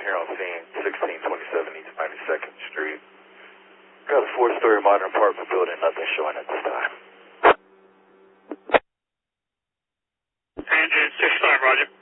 here on scene, 1627 East 92nd Street. Got a 4-story modern apartment building, nothing showing at this time. And 6-5, roger.